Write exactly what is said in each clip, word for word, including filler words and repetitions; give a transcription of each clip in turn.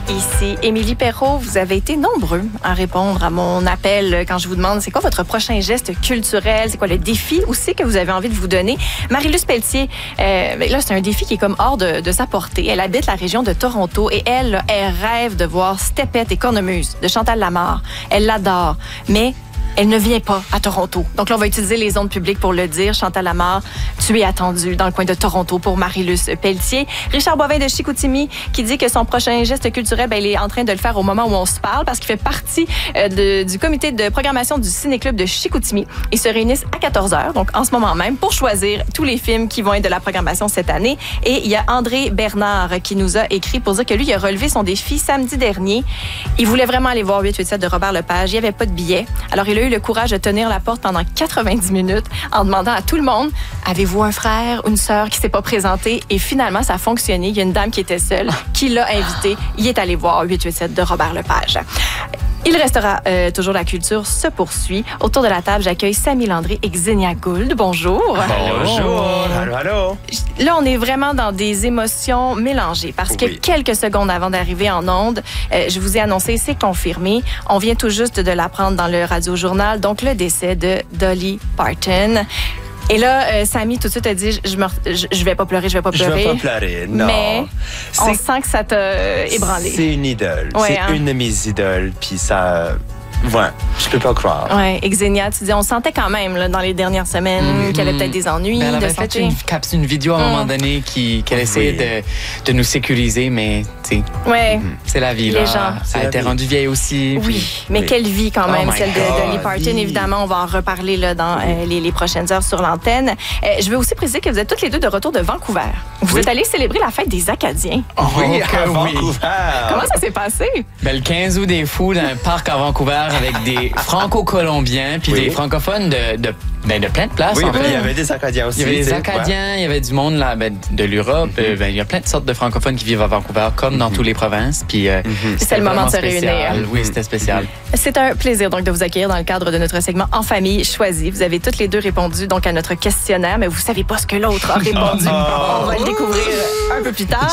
Ici Émilie Perrault. Vous avez été nombreux à répondre à mon appel quand je vous demande c'est quoi votre prochain geste culturel, c'est quoi le défi aussi que vous avez envie de vous donner. Marie-Luce Pelletier, euh, là c'est un défi qui est comme hors de, de sa portée. Elle habite la région de Toronto et elle, là, elle rêve de voir Stepette et Cornemuse de Chantal Lamarre. Elle l'adore, mais elle ne vient pas à Toronto. Donc là, on va utiliser les ondes publiques pour le dire. Chantal Lamarre, tu es attendue dans le coin de Toronto pour Marie-Luce Pelletier. Richard Boivin de Chicoutimi qui dit que son prochain geste culturel, ben, il est en train de le faire au moment où on se parle parce qu'il fait partie euh, de, du comité de programmation du Ciné-Club de Chicoutimi. Ils se réunissent à quatorze heures, donc en ce moment même, pour choisir tous les films qui vont être de la programmation cette année. Et il y a André Bernard qui nous a écrit pour dire que lui, il a relevé son défi samedi dernier. Il voulait vraiment aller voir huit huit sept de Robert Lepage. Il n'y avait pas de billet. Alors, il a eu le courage de tenir la porte pendant quatre-vingt-dix minutes en demandant à tout le monde « Avez-vous un frère ou une sœur qui s'est pas présenté? » Et finalement, ça a fonctionné. Il y a une dame qui était seule, qui l'a invité. Il est allé voir huit huit sept de Robert Lepage. Il restera euh, toujours la culture se poursuit. Autour de la table, j'accueille Samy Landry et Xenia Gould. Bonjour. Bonjour. Allô, allô. Là, on est vraiment dans des émotions mélangées parce que oui. quelques secondes avant d'arriver en onde, euh, je vous ai annoncé, c'est confirmé. On vient tout juste de l'apprendre dans le Radio-Journal, donc le décès de Dolly Parton. Et là, euh, Samy, tout de suite, a dit, je, me, je, je vais pas pleurer, je vais pas pleurer. Je vais pas pleurer, non. Mais c'est, on sent que ça t'a ébranlé. C'est une idole. Ouais, c'est hein? une de mes idoles, puis ça... Ouais, je peux pas croire. Ouais, et Xenia, tu dis, on sentait quand même là, dans les dernières semaines mmh. qu'il y avait peut-être des ennuis. Mais elle avait de fait une, capsule, une vidéo à un mmh. moment donné qui, qu'elle essayait oui. de, de nous sécuriser, mais tu sais, ouais. mmh. c'est la vie. Les là. gens. Elle était rendue vieille aussi. Oui, puis... mais oui. quelle vie quand même, oh celle de Dolly Parton. Oui. Évidemment, on va en reparler là, dans euh, les, les prochaines heures sur l'antenne. Euh, je veux aussi préciser que vous êtes toutes les deux de retour de Vancouver. Vous oui. êtes allées célébrer la fête des Acadiens. Oh, oui, à Vancouver. Oui. Comment ça s'est passé? Ben, le quinze août des Fous, dans un parc à Vancouver avec des franco-colombiens puis oui. des francophones de, de, ben, de plein de places. Oui, en ben, fait. il y avait des Acadiens aussi. Il y avait des Acadiens, il y avait du monde là, ben, de l'Europe. Mm-hmm. Ben, il y a plein de sortes de francophones qui vivent à Vancouver, comme dans mm-hmm. toutes les provinces. Puis, euh, mm-hmm. C'était le moment de se réunir. Oui, c'était spécial. Mm-hmm. C'est un plaisir donc de vous accueillir dans le cadre de notre segment En famille choisie. Vous avez toutes les deux répondu donc à notre questionnaire, mais vous savez pas ce que l'autre a répondu. On va le découvrir un peu plus tard.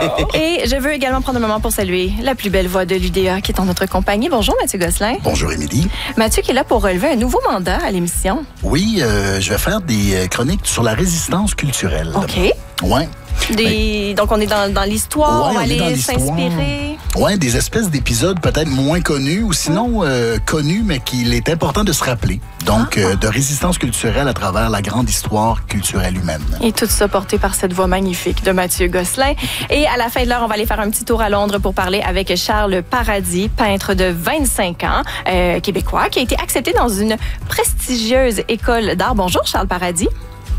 Et je veux également prendre un moment pour saluer la plus belle voix de l'U D A qui est en notre compagnie. Bonjour Mathieu Gosselin. Bonjour Émilie. Mathieu qui est là pour relever un nouveau mandat à l'émission. Oui, euh, je vais faire des chroniques sur la résistance culturelle. OK. Ouais. Des... Donc, on est dans, dans l'histoire, ouais, on va on aller s'inspirer. Oui, des espèces d'épisodes peut-être moins connus ou sinon euh, connus, mais qu'il est important de se rappeler. Donc, ah. euh, de résistance culturelle à travers la grande histoire culturelle humaine. Et tout ça porté par cette voix magnifique de Mathieu Gosselin. Et à la fin de l'heure, on va aller faire un petit tour à Londres pour parler avec Charles Paradis, peintre de vingt-cinq ans, euh, québécois, qui a été accepté dans une prestigieuse école d'art. Bonjour, Charles Paradis.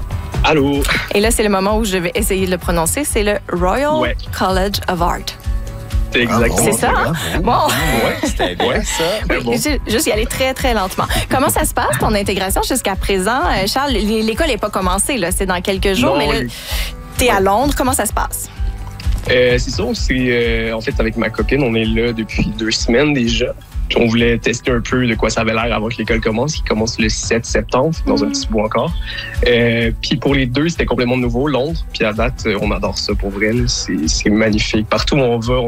Allô. Et là, c'est le moment où je vais essayer de le prononcer. C'est le Royal ouais. College of Art. C'est exactement c'est ça. Hein? Bon. Ouais, c'était bien ça. Oui, bon. Juste y aller très, très lentement. Comment ça se passe, ton intégration jusqu'à présent? Charles, l'école n'est pas commencée, là. C'est dans quelques jours, non, mais là, tu es à Londres. Comment ça se passe? Euh, c'est ça. C'est, euh, en fait, avec ma copine, on est là depuis deux semaines déjà. On voulait tester un peu de quoi ça avait l'air avant que l'école commence, qui commence le sept septembre, dans mmh. un petit bout encore. Euh, puis pour les deux, c'était complètement nouveau, Londres. Puis à date, on adore ça pour vrai. C'est, c'est magnifique. Partout où on va, on